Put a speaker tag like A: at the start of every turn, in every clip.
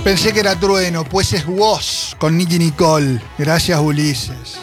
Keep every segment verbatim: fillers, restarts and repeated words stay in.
A: Pensé que era Trueno, pues es Woz con Nicki Nicole. Gracias, Ulises.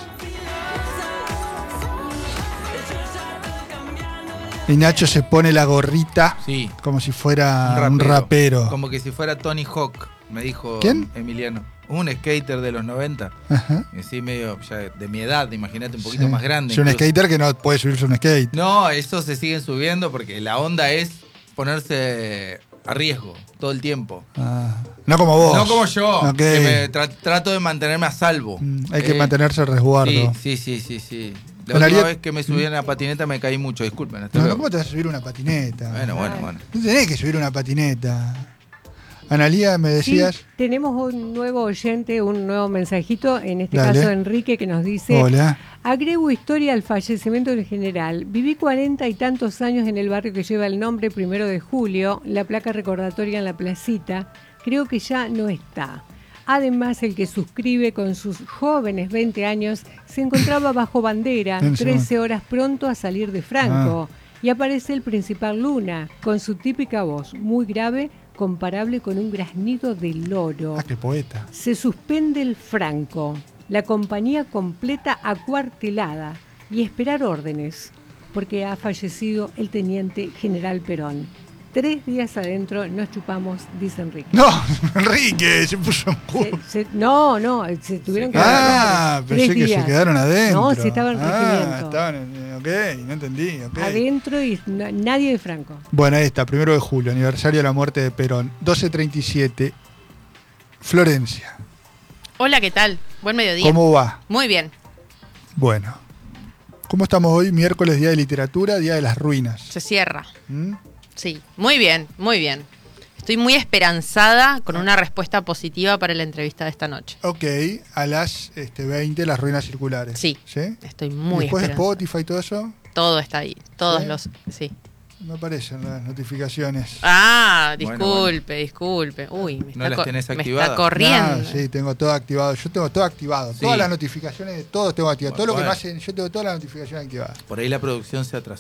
A: Y Nacho se pone la gorrita
B: Sí.
A: como si fuera
B: Un
A: un
B: rapero.
A: rapero.
B: Como que si fuera Tony Hawk, me dijo
A: ¿Quién?
B: Emiliano. Un skater de los noventa.
A: Ajá.
B: Y sí, medio ya de mi edad, imagínate, un poquito
A: Sí.
B: más grande.
A: Es un
B: incluso.
A: skater que no puede subirse a un skate.
B: No, estos se siguen subiendo porque la onda es ponerse a riesgo todo el tiempo.
A: Ah, no como vos.
B: No como yo,
A: Ok.
B: que me tra- trato de mantenerme a salvo.
A: Mm, Hay que
B: Eh,
A: mantenerse a resguardo.
B: Sí, sí, sí, sí, sí. La
A: Con
B: última
A: Ariel-
B: vez que me subí en la patineta me caí mucho, disculpen. Hasta
A: No,
B: luego.
A: ¿cómo te vas a subir una patineta?
B: Bueno, bueno, bueno.
A: No tenés que subir una patineta. Analía, me
C: Sí,
A: decías.
C: tenemos un nuevo oyente, un nuevo mensajito, en este
A: Dale.
C: caso Enrique, que nos dice:
A: Hola.
C: agrego historia al fallecimiento del general. Viví cuarenta y tantos años en el barrio que lleva el nombre Primero de Julio, la placa recordatoria en la placita. Creo que ya no está. Además, el que suscribe con sus jóvenes veinte años se encontraba bajo bandera,
A: Encima.
C: trece horas pronto a salir de Franco. Y aparece el principal Luna, con su típica voz, muy grave, comparable con un graznido de loro.
A: Ah, qué poeta.
C: Se suspende el Franco, la compañía completa acuartelada y esperar órdenes, porque ha fallecido el teniente general Perón. Tres días adentro nos chupamos, dice Enrique.
A: No, Enrique, se puso en
C: Se-
A: culo.
C: se- no, no, se tuvieron que
A: Ah,
C: agarrar.
A: pensé
C: Tres
A: que se
C: días.
A: quedaron adentro.
C: No, se estaban en
A: Ah,
C: regimiento.
A: estaban en, ok, no entendí, ok.
C: Adentro y no- nadie de Franco.
A: Bueno, ahí está, primero de julio, aniversario de la muerte de Perón. doce treinta y siete, Florencia.
D: Hola, ¿qué tal? Buen mediodía.
A: ¿Cómo va?
D: Muy bien.
A: Bueno. ¿Cómo estamos hoy? Miércoles, Día de Literatura, Día de las Ruinas.
D: Se cierra.
A: ¿Mm?
D: Sí. Muy bien, muy bien. Estoy muy esperanzada con una respuesta positiva para la entrevista de esta noche.
A: Ok, a las este, veinte, las ruinas circulares.
D: Sí.
A: ¿Sí?
D: Estoy
A: ¿Y
D: muy
A: después
D: esperanzada.
A: Spotify y todo eso?
D: Todo está ahí. Todos
A: ¿Sí?
D: los... Sí.
A: Me aparecen las notificaciones.
D: Ah,
B: Bueno,
D: disculpe, disculpe. Uy, me
B: No
D: está,
B: las
D: co-
B: tenés
D: me
B: activadas.
D: está corriendo.
A: Ah, sí, tengo todo activado. Yo tengo todo activado.
B: Sí.
A: Todas las notificaciones de todos tengo activadas. Todo lo que me
B: Bueno.
A: hacen, yo tengo todas las notificaciones activadas.
B: Por ahí la producción se atrasó.